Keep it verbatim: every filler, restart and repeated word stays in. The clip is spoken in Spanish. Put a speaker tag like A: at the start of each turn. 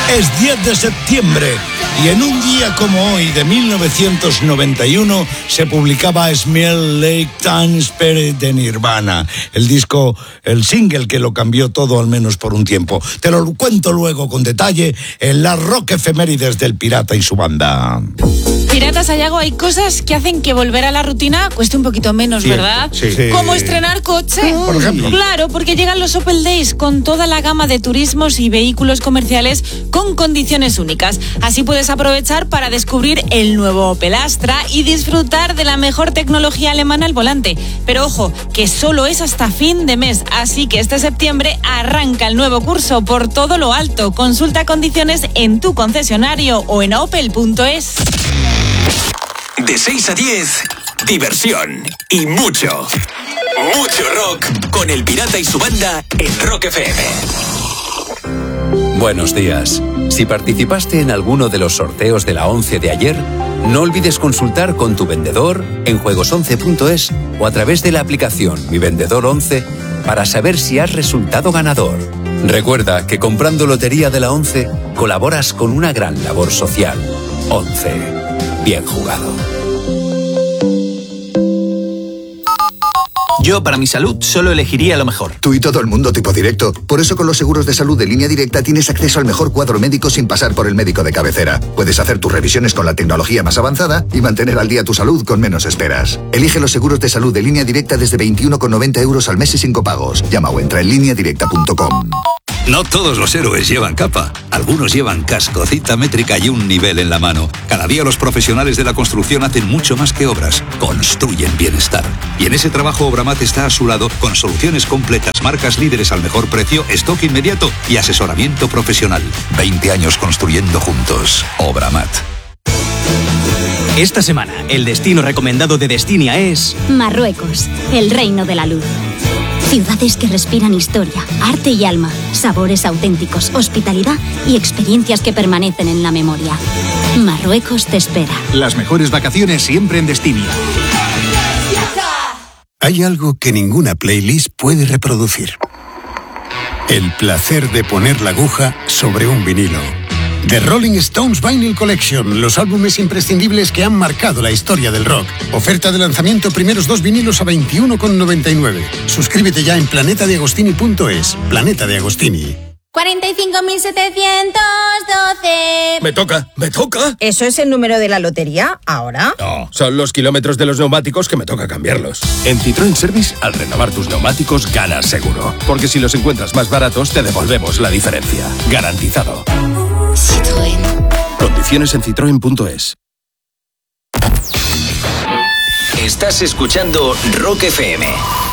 A: Es diez de septiembre y en un día como hoy de mil novecientos noventa y uno se publicaba Smell Like Teen Spirit de Nirvana, el disco, el single que lo cambió todo al menos por un tiempo. Te lo cuento luego con detalle en las rock efemérides del Pirata y su banda.
B: Pirata Sayago, hay cosas que hacen que volver a la rutina cueste un poquito menos,
A: Sí,
B: ¿verdad?
A: sí. Sí.
B: Como estrenar coche.
A: Por ejemplo.
B: Claro, porque llegan los Opel Days con toda la gama de turismos y vehículos comerciales con condiciones únicas. Así puedes aprovechar para descubrir el nuevo Opel Astra y disfrutar de la mejor tecnología alemana al volante. Pero ojo, que solo es hasta fin de mes, así que este septiembre arranca el nuevo curso por todo lo alto. Consulta condiciones en tu concesionario o en opel punto es.
C: De seis a diez, diversión y mucho, mucho rock con el Pirata y su banda en Rock F M.
D: Buenos días. Si participaste en alguno de los sorteos de la once de ayer, no olvides consultar con tu vendedor en juegos once punto es o a través de la aplicación Mi Vendedor once para saber si has resultado ganador. Recuerda que comprando Lotería de la once colaboras con una gran labor social. once. Bien jugado.
E: Yo, para mi salud, solo elegiría lo mejor.
F: Tú y todo el mundo tipo directo. Por eso con los seguros de salud de Línea Directa tienes acceso al mejor cuadro médico sin pasar por el médico de cabecera. Puedes hacer tus revisiones con la tecnología más avanzada y mantener al día tu salud con menos esperas. Elige los seguros de salud de Línea Directa desde veintiuno con noventa euros al mes y sin copagos. Llama o entra en línea directa punto com.
G: No todos los héroes llevan capa. Algunos llevan casco, cita métrica y un nivel en la mano. Cada día los profesionales de la construcción hacen mucho más que obras. Construyen bienestar. Y en ese trabajo Obramat está a su lado con soluciones completas, marcas líderes al mejor precio, stock inmediato y asesoramiento profesional. veinte años construyendo juntos. Obramat.
E: Esta semana, el destino recomendado de Destinia es...
H: Marruecos, el reino de la luz. Ciudades que respiran historia, arte y alma, sabores auténticos, hospitalidad y experiencias que permanecen en la memoria. Marruecos te espera.
I: Las mejores vacaciones siempre en Destinia.
J: Hay algo que ninguna playlist puede reproducir. El placer de poner la aguja sobre un vinilo. The Rolling Stones Vinyl Collection, los álbumes imprescindibles que han marcado la historia del rock. Oferta de lanzamiento, primeros dos vinilos a veintiuno con noventa y nueve. Suscríbete ya en planeta de agostini punto es. Planeta de Agostini.
K: cuarenta y cinco mil setecientos doce.
L: Me toca, me toca.
M: ¿Eso es el número de la lotería ahora?
L: No, son los kilómetros de los neumáticos que me toca cambiarlos. En Citroën Service, al renovar tus neumáticos, ganas seguro. Porque si los encuentras más baratos, te devolvemos la diferencia. Garantizado.
K: Citroën.
L: Condiciones en citroen punto es.
C: Estás escuchando Rock F M.